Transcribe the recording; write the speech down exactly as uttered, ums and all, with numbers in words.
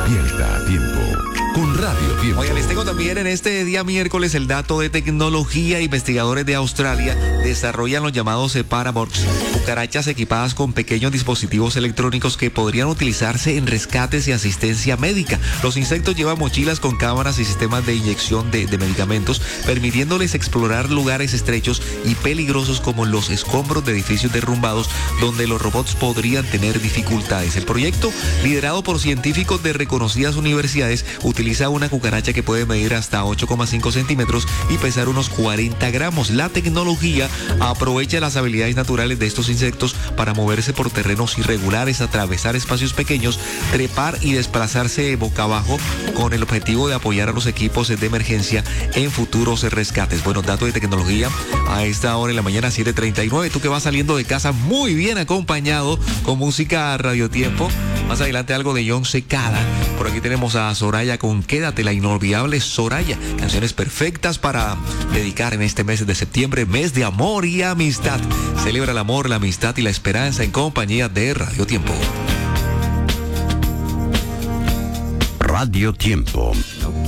Despierta a tiempo con Radio Tiempo. Oigan, les tengo también en este día miércoles el dato de tecnología. Investigadores de Australia desarrollan los llamados Separabots, cucarachas equipadas con pequeños dispositivos electrónicos que podrían utilizarse en rescates y asistencia médica. Los insectos llevan mochilas con cámaras y sistemas de inyección de, de medicamentos, permitiéndoles explorar lugares estrechos y peligrosos como los escombros de edificios derrumbados, donde los robots podrían tener dificultades. El proyecto, liderado por científicos de reconocidas universidades, utiliza una cucaracha que puede medir hasta ocho coma cinco centímetros y pesar unos cuarenta gramos. La tecnología aprovecha las habilidades naturales de estos insectos para moverse por terrenos irregulares, atravesar espacios pequeños, trepar y desplazarse boca abajo, con el objetivo de apoyar a los equipos de emergencia en futuros rescates. Bueno, datos de tecnología a esta hora en la mañana, siete treinta y nueve. Tú que vas saliendo de casa muy bien acompañado con música Radio Tiempo. Más adelante algo de John Secada. Por aquí tenemos a Soraya con Quédate, la inolvidable Soraya. Canciones perfectas para dedicar en este mes de septiembre, mes de amor y amistad. Celebra el amor, la amistad y la esperanza en compañía de Radio Tiempo. Radio Tiempo.